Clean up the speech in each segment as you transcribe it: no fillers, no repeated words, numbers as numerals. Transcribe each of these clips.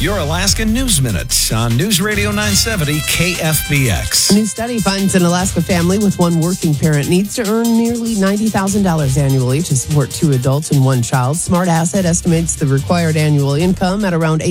Your Alaska News Minute on News Radio 970 KFBX. A new study finds an Alaska family with one working parent needs to earn nearly $90,000 annually to support 2 adults and 1 child. Smart Asset estimates the required annual income at around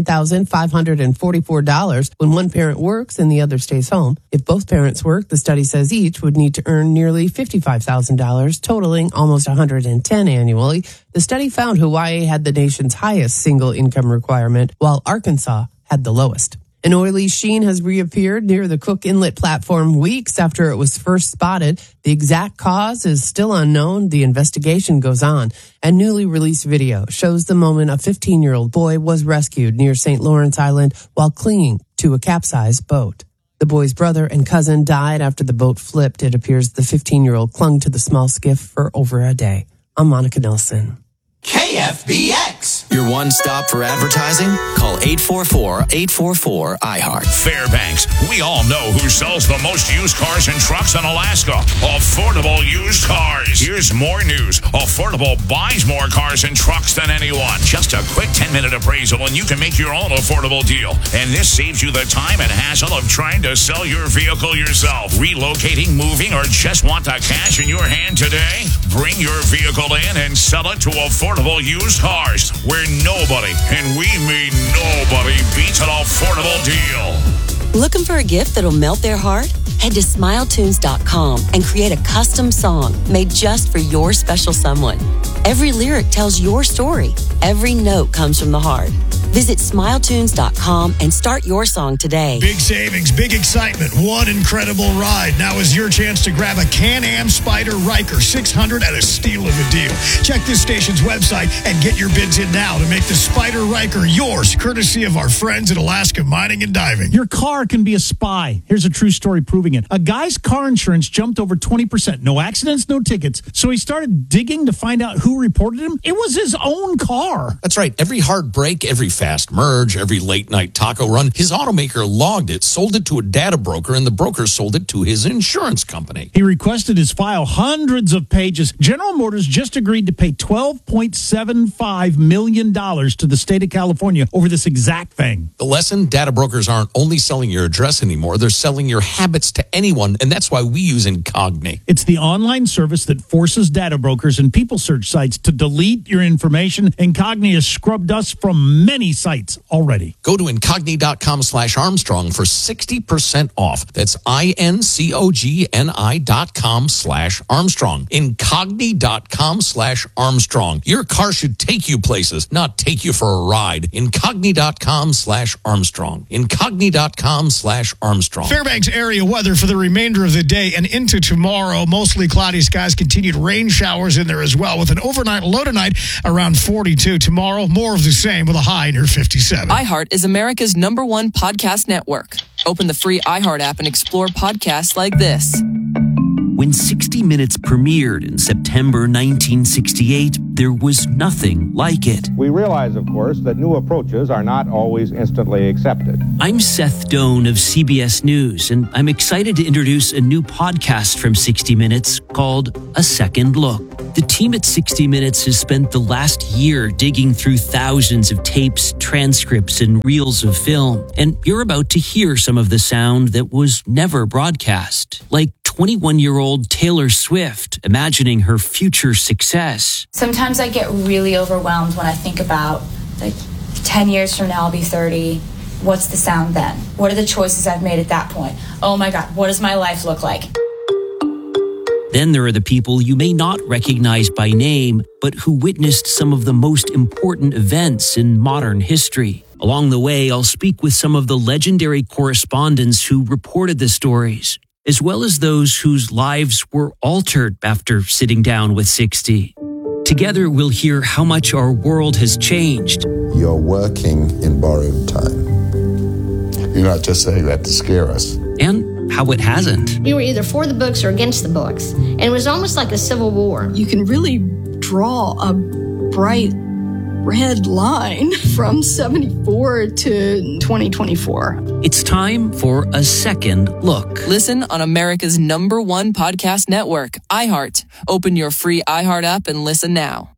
$89,544 when one parent works and the other stays home. If both parents work, the study says each would need to earn nearly $55,000, totaling almost $110,000 annually. The study found Hawaii had the nation's highest single income requirement, while Arkansas had the lowest. An oily sheen has reappeared near the Cook Inlet platform weeks after it was first spotted. The exact cause is still unknown. The investigation goes on. A newly released video shows the moment a 15-year-old boy was rescued near St. Lawrence Island while clinging to a capsized boat. The boy's brother and cousin died after the boat flipped. It appears the 15-year-old clung to the small skiff for over a day. I'm Monica Nelson. KFBX. Your one stop for advertising? Call 844-844-IHEART. Fairbanks. We all know who sells the most used cars and trucks in Alaska. Affordable Used Cars. Here's more news. Affordable buys more cars and trucks than anyone. Just a quick 10-minute appraisal and you can make your own affordable deal. And this saves you the time and hassle of trying to sell your vehicle yourself. Relocating, moving, or just want the cash in your hand today? Bring your vehicle in and sell it to Affordable Used Cars, where nobody, and we mean nobody, beats an affordable deal. Looking for a gift that'll melt their heart? Head to SmileTunes.com and create a custom song made just for your special someone. Every lyric tells your story. Every note comes from the heart. Visit SmileTunes.com and start your song today. Big savings, big excitement, one incredible ride. Now is your chance to grab a Can-Am Spyder Ryker 600 at a steal of a deal. Check this station's website and get your bids in now to make the Spyder Ryker yours, courtesy of our friends at Alaska Mining and Diving. Your car can be a spy. Here's a true story proving it. A guy's car insurance jumped over 20%. No accidents, no tickets. So he started digging to find out who reported him. It was his own car. That's right. Every hard break, every fast merge, every late night taco run, his automaker logged it, sold it to a data broker, and the broker sold it to his insurance company. He requested his file hundreds of pages. General Motors just agreed to pay $12.75 million to the state of California over this exact thing. The lesson, data brokers aren't only selling your address anymore, they're selling your habits to anyone, and that's why we use Incogni. It's the online service that forces data brokers and people search sites to delete your information. Incogni has scrubbed us from many sites already. Go to Incogni.com/Armstrong for 60% off. That's INCOGNI.com/Armstrong. Incogni.com/Armstrong. Your car should take you places, not take you for a ride. Incogni.com/Armstrong. Incogni.com/Armstrong. Fairbanks area weather for the remainder of the day and into tomorrow. Mostly cloudy skies, continued rain showers in there as well, with an overnight low tonight around 42. Tomorrow, more of the same with a high near 57. iHeart is America's #1 podcast network. Open the free iHeart app and explore podcasts like this. When 60 Minutes premiered in September 1968, there was nothing like it. We realize, of course, that new approaches are not always instantly accepted. I'm Seth Doan of CBS News, and I'm excited to introduce a new podcast from 60 Minutes called A Second Look. The team at 60 Minutes has spent the last year digging through thousands of tapes, transcripts, and reels of film, and you're about to hear some of the sound that was never broadcast, like 21-year-old Taylor Swift imagining her future success. Sometimes I get really overwhelmed when I think about, 10 years from now I'll be 30. What's the sound then? What are the choices I've made at that point? Oh my God, what does my life look like? Then there are the people you may not recognize by name, but who witnessed some of the most important events in modern history. Along the way, I'll speak with some of the legendary correspondents who reported the stories, as well as those whose lives were altered after sitting down with 60. Together, we'll hear how much our world has changed. You're working in borrowed time. You're not just saying that to scare us. And how it hasn't. We were either for the books or against the books. And it was almost like a civil war. You can really draw a bright red line from 74 to 2024. It's time for A Second Look. Listen on America's #1 podcast network, iHeart. Open your free iHeart app and listen now.